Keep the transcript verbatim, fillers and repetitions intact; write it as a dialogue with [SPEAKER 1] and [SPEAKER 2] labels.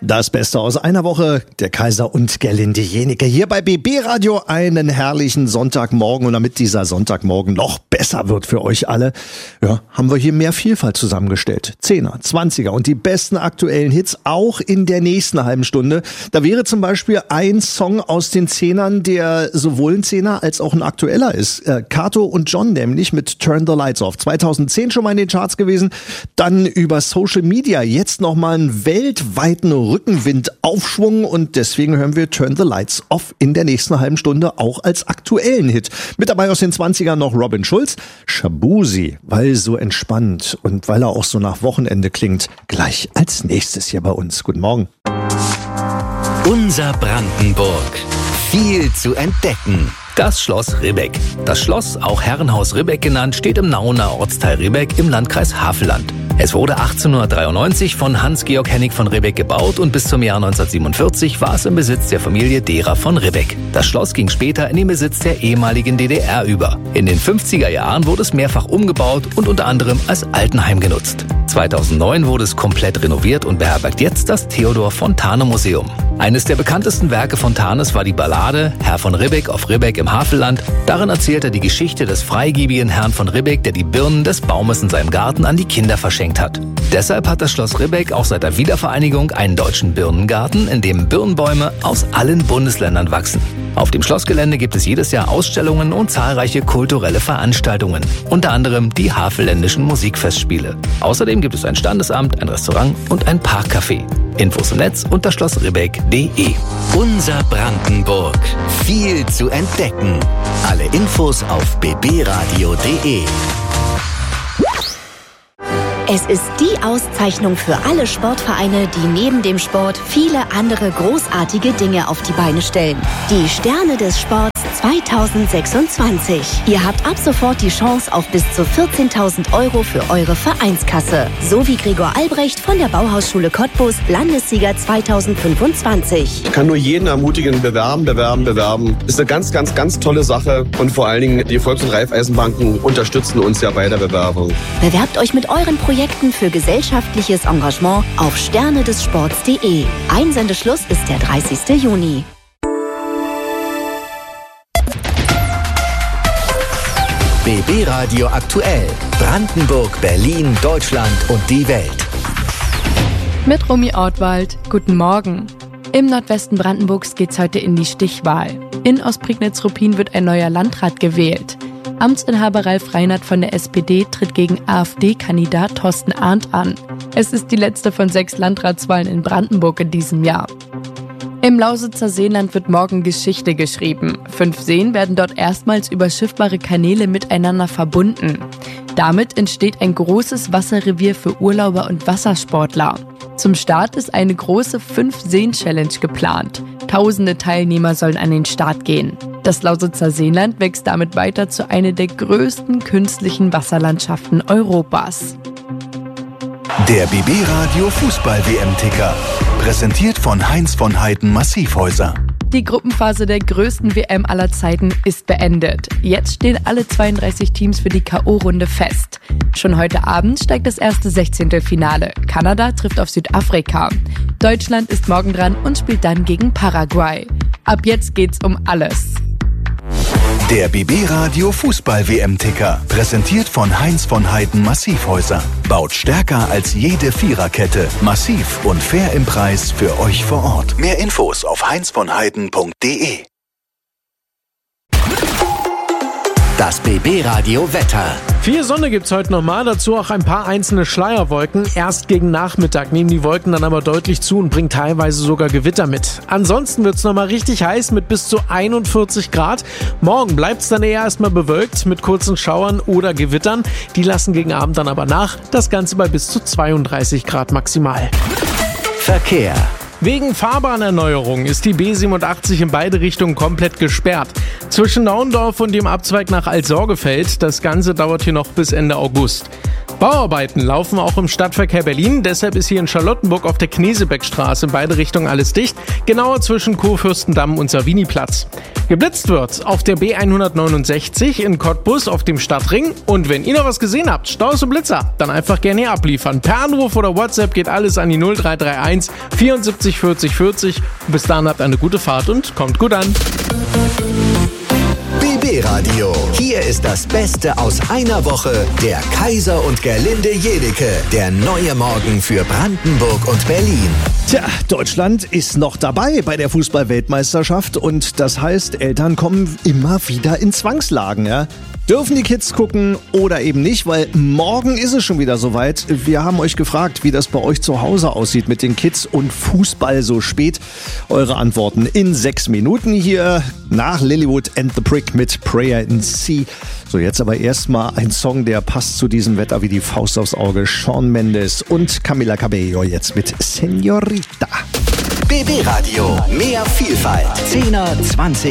[SPEAKER 1] Das Beste aus einer Woche, der Kaiser und Gerlinde Jenieke hier bei B B Radio. Einen herrlichen Sonntagmorgen, und damit dieser Sonntagmorgen noch besser wird für euch alle, ja, haben wir hier mehr Vielfalt zusammengestellt. Zehner, Zwanziger und die besten aktuellen Hits auch in der nächsten halben Stunde. Da wäre zum Beispiel ein Song aus den Zehnern, der sowohl ein Zehner als auch ein aktueller ist. Äh, Kato und John nämlich mit Turn the Lights Off. zweitausendzehn schon mal in den Charts gewesen. Dann über Social Media jetzt nochmal einen weltweiten Rückenwind-Aufschwung, und deswegen hören wir Turn the Lights Off in der nächsten halben Stunde auch als aktuellen Hit. Mit dabei aus den zwanzigern noch Robin Schulz, Shabuzi, weil so entspannt und weil er auch so nach Wochenende klingt, gleich als nächstes hier bei uns. Guten Morgen.
[SPEAKER 2] Unser Brandenburg. Viel zu entdecken. Das Schloss Ribbeck. Das Schloss, auch Herrenhaus Ribbeck genannt, steht im Nauener Ortsteil Ribbeck im Landkreis Havelland. Es wurde achtzehnhundertdreiundneunzig von Hans-Georg Hennig von Ribbeck gebaut und bis zum Jahr neunzehnhundertsiebenundvierzig war es im Besitz der Familie Derer von Ribbeck. Das Schloss ging später in den Besitz der ehemaligen D D R über. In den fünfziger Jahren wurde es mehrfach umgebaut und unter anderem als Altenheim genutzt. zweitausendneun wurde es komplett renoviert und beherbergt jetzt das Theodor-Fontane-Museum. Eines der bekanntesten Werke Fontanes war die Ballade Herr von Ribbeck auf Ribbeck im Havelland. Darin erzählt er die Geschichte des freigebigen Herrn von Ribbeck, der die Birnen des Baumes in seinem Garten an die Kinder verschenkt hat. Deshalb hat das Schloss Ribbeck auch seit der Wiedervereinigung einen deutschen Birnengarten, in dem Birnbäume aus allen Bundesländern wachsen. Auf dem Schlossgelände gibt es jedes Jahr Ausstellungen und zahlreiche kulturelle Veranstaltungen, unter anderem die Havelländischen Musikfestspiele. Außerdem gibt es ein Standesamt, ein Restaurant und ein Parkcafé. Infos im Netz unter schlossribbeck punkt de. Unser Brandenburg. Viel zu entdecken. Alle Infos auf b b radio punkt de.
[SPEAKER 3] Es ist die Auszeichnung für alle Sportvereine, die neben dem Sport viele andere großartige Dinge auf die Beine stellen. Die Sterne des Sports zweitausendsechsundzwanzig. Ihr habt ab sofort die Chance auf bis zu vierzehntausend Euro für eure Vereinskasse. So wie Gregor Albrecht von der Bauhausschule Cottbus, Landessieger zweitausendfünfundzwanzig.
[SPEAKER 4] Ich kann nur jeden ermutigen, bewerben, bewerben, bewerben. Ist eine ganz, ganz, ganz tolle Sache. Und vor allen Dingen, die Volks- und Raiffeisenbanken unterstützen uns ja bei der Bewerbung.
[SPEAKER 3] Bewerbt euch mit euren Projekten für gesellschaftliches Engagement auf sterne des sports punkt de. Einsendeschluss ist der dreißigster Juni.
[SPEAKER 2] B B Radio aktuell. Brandenburg, Berlin, Deutschland und die Welt.
[SPEAKER 5] Mit Romy Ortwald. Guten Morgen. Im Nordwesten Brandenburgs geht's heute in die Stichwahl. In Ostprignitz-Ruppin wird ein neuer Landrat gewählt. Amtsinhaber Ralf Reinert von der S P D tritt gegen AfD-Kandidat Thorsten Arndt an. Es ist die letzte von sechs Landratswahlen in Brandenburg in diesem Jahr. Im Lausitzer Seenland wird morgen Geschichte geschrieben. Fünf Seen werden dort erstmals über schiffbare Kanäle miteinander verbunden. Damit entsteht ein großes Wasserrevier für Urlauber und Wassersportler. Zum Start ist eine große Fünf-Seen-Challenge geplant. Tausende Teilnehmer sollen an den Start gehen. Das Lausitzer Seenland wächst damit weiter zu einer der größten künstlichen Wasserlandschaften Europas.
[SPEAKER 6] Der B B Radio Fußball-W M-Ticker. Präsentiert von Heinz von Heiden Massivhäuser.
[SPEAKER 5] Die Gruppenphase der größten W M aller Zeiten ist beendet. Jetzt stehen alle zweiunddreißig Teams für die K O-Runde fest. Schon heute Abend steigt das erste Sechzehntelfinale. Kanada trifft auf Südafrika. Deutschland ist morgen dran und spielt dann gegen Paraguay. Ab jetzt geht's um alles.
[SPEAKER 6] Der B B Radio Fußball-W M-Ticker. Präsentiert von Heinz von Heiden Massivhäuser. Baut stärker als jede Viererkette. Massiv und fair im Preis für euch vor Ort. Mehr Infos auf heinz von heiden punkt de.
[SPEAKER 2] Das B B Radio Wetter.
[SPEAKER 7] Viel Sonne gibt's heute nochmal, dazu auch ein paar einzelne Schleierwolken. Erst gegen Nachmittag nehmen die Wolken dann aber deutlich zu und bringen teilweise sogar Gewitter mit. Ansonsten wird's nochmal richtig heiß mit bis zu einundvierzig Grad. Morgen bleibt's dann eher erstmal bewölkt mit kurzen Schauern oder Gewittern. Die lassen gegen Abend dann aber nach. Das Ganze bei bis zu zweiunddreißig Grad maximal.
[SPEAKER 2] Verkehr.
[SPEAKER 7] Wegen Fahrbahnerneuerung ist die B siebenundachtzig in beide Richtungen komplett gesperrt. Zwischen Naundorf und dem Abzweig nach Altsorgefeld. Das Ganze dauert hier noch bis Ende August. Bauarbeiten laufen auch im Stadtverkehr Berlin, deshalb ist hier in Charlottenburg auf der Knesebeckstraße in beide Richtungen alles dicht, genauer zwischen Kurfürstendamm und Saviniplatz. Geblitzt wird auf der B hundertneunundsechzig in Cottbus auf dem Stadtring und wenn ihr noch was gesehen habt, Staus und Blitzer, dann einfach gerne hier abliefern. Per Anruf oder WhatsApp geht alles an die null drei drei eins vierundsiebzig vierzig vierzig. Bis dahin habt eine gute Fahrt und kommt gut an.
[SPEAKER 2] B B Radio. Hier ist das Beste aus einer Woche. Der Kaiser und Gerlinde Jedecke. Der neue Morgen für Brandenburg und Berlin.
[SPEAKER 1] Tja, Deutschland ist noch dabei bei der Fußball-Weltmeisterschaft und das heißt, Eltern kommen immer wieder in Zwangslagen, ja. Dürfen die Kids gucken oder eben nicht, weil morgen ist es schon wieder soweit. Wir haben euch gefragt, wie das bei euch zu Hause aussieht mit den Kids und Fußball so spät. Eure Antworten in sechs Minuten hier nach Lilywood and the Prick mit Prayer in Sea. So, jetzt aber erstmal ein Song, der passt zu diesem Wetter wie die Faust aufs Auge. Shawn Mendes und Camila Cabello jetzt mit Señorita.
[SPEAKER 2] B B Radio. Mehr Vielfalt. Zehner, Zwanziger.